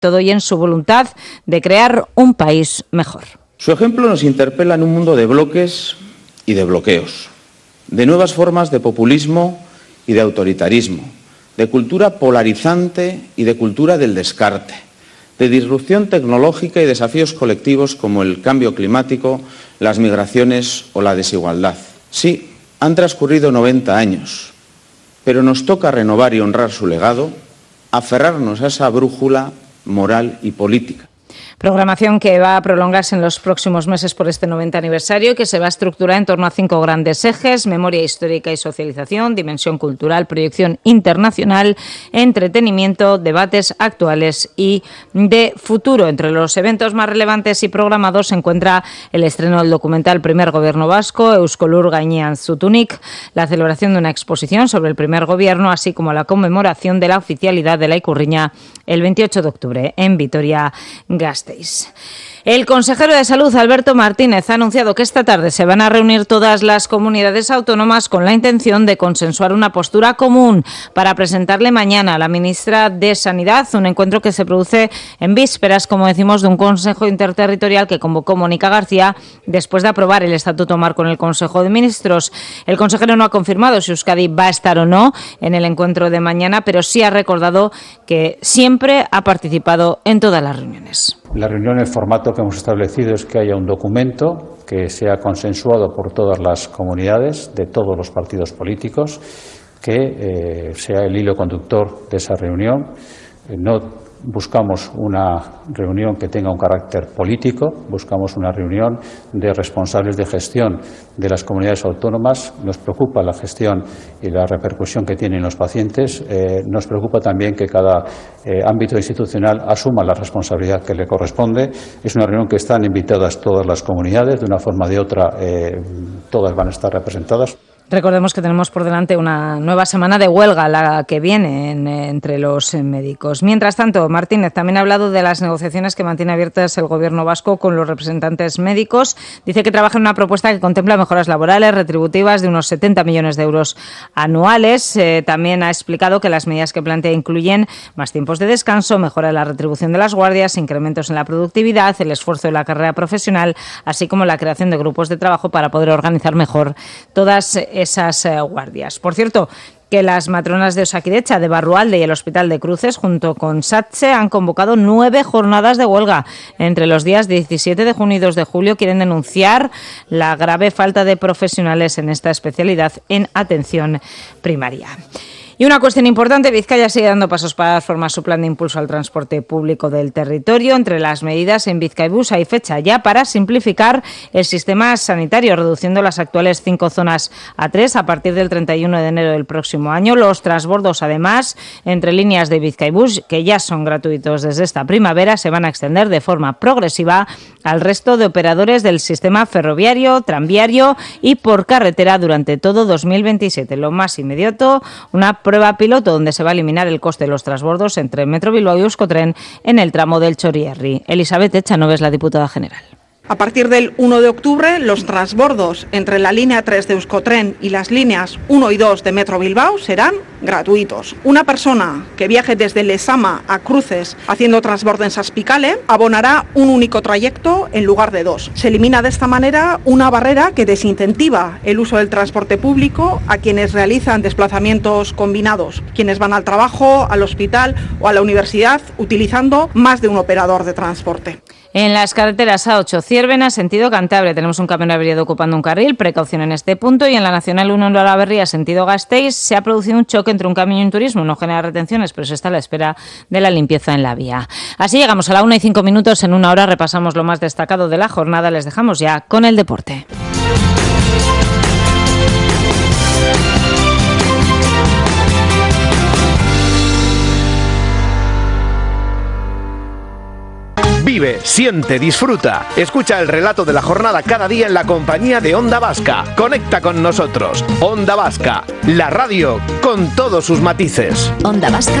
todo y en su voluntad de crear un país mejor. Su ejemplo nos interpela en un mundo de bloques y de bloqueos, de nuevas formas de populismo y de autoritarismo, de cultura polarizante y de cultura del descarte, de disrupción tecnológica y desafíos colectivos como el cambio climático, las migraciones o la desigualdad. Sí, han transcurrido 90 años, pero nos toca renovar y honrar su legado, aferrarnos a esa brújula moral y política. Programación que va a prolongarse en los próximos meses por este 90 aniversario, que se va a estructurar en torno a 5 grandes ejes: memoria histórica y socialización, dimensión cultural, proyección internacional, entretenimiento, debates actuales y de futuro. Entre los eventos más relevantes y programados se encuentra el estreno del documental Primer Gobierno Vasco, Euskolur Gainean Zutunik, la celebración de una exposición sobre el primer gobierno, así como la conmemoración de la oficialidad de la Ikurriña el 28 de octubre en Vitoria-Gasteiz. El consejero de Salud, Alberto Martínez, ha anunciado que esta tarde se van a reunir todas las comunidades autónomas con la intención de consensuar una postura común para presentarle mañana a la ministra de Sanidad, un encuentro que se produce en vísperas, como decimos, de un consejo interterritorial que convocó Mónica García después de aprobar el Estatuto Marco en el Consejo de Ministros. El consejero no ha confirmado si Euskadi va a estar o no en el encuentro de mañana, pero sí ha recordado que siempre ha participado en todas las reuniones. La reunión, el formato que hemos establecido es que haya un documento que sea consensuado por todas las comunidades, de todos los partidos políticos, que sea el hilo conductor de esa reunión. No buscamos una reunión que tenga un carácter político, buscamos una reunión de responsables de gestión de las comunidades autónomas. Nos preocupa la gestión y la repercusión que tienen los pacientes. Nos preocupa también que cada ámbito institucional asuma la responsabilidad que le corresponde. Es una reunión que están invitadas todas las comunidades, de una forma o de otra todas van a estar representadas. Recordemos que tenemos por delante una nueva semana de huelga, la que viene entre los médicos. Mientras tanto, Martínez también ha hablado de las negociaciones que mantiene abiertas el Gobierno vasco con los representantes médicos. Dice que trabaja en una propuesta que contempla mejoras laborales, retributivas de unos 70 millones de euros anuales. También ha explicado que las medidas que plantea incluyen más tiempos de descanso, mejora de la retribución de las guardias, incrementos en la productividad, el esfuerzo de la carrera profesional, así como la creación de grupos de trabajo para poder organizar mejor todas esas guardias. Por cierto, que las matronas de Osakidecha, de Barrualde y el Hospital de Cruces, junto con SATSE, han convocado 9 jornadas de huelga. Entre los días 17 de junio y 2 de julio quieren denunciar la grave falta de profesionales en esta especialidad en atención primaria. Y una cuestión importante, Vizcaya sigue dando pasos para formar su plan de impulso al transporte público del territorio. Entre las medidas, en Bizkaibus hay fecha ya para simplificar el sistema sanitario, reduciendo las actuales 5 zonas a 3 a partir del 31 de enero del próximo año. Los transbordos, además, entre líneas de Bizkaibus, que ya son gratuitos desde esta primavera, se van a extender de forma progresiva al resto de operadores del sistema ferroviario, tranviario y por carretera durante todo 2027. Lo más inmediato, una prueba piloto donde se va a eliminar el coste de los transbordos entre Metro Bilbao y Euskotren en el tramo del Txorierri. Elizabeth Echanoves, la diputada general. A partir del 1 de octubre, los transbordos entre la línea 3 de Euskotren y las líneas 1 y 2 de Metro Bilbao serán gratuitos. Una persona que viaje desde Lezama a Cruces haciendo transbordo en Saspicale abonará un único trayecto en lugar de 2. Se elimina de esta manera una barrera que desincentiva el uso del transporte público a quienes realizan desplazamientos combinados, quienes van al trabajo, al hospital o a la universidad utilizando más de un operador de transporte. En las carreteras A8 Ciervena, sentido Cantabria, tenemos un camión averiado ocupando un carril, precaución en este punto, y en la Nacional 1 en Olavarría, sentido Gasteiz, se ha producido un choque entre un camión y un turismo, no genera retenciones, pero se está a la espera de la limpieza en la vía. Así llegamos a la 1:05, en una hora repasamos lo más destacado de la jornada, les dejamos ya con el deporte. Vive, siente, disfruta. Escucha el relato de la jornada cada día en la compañía de Onda Vasca. Conecta con nosotros. Onda Vasca, la radio con todos sus matices. Onda Vasca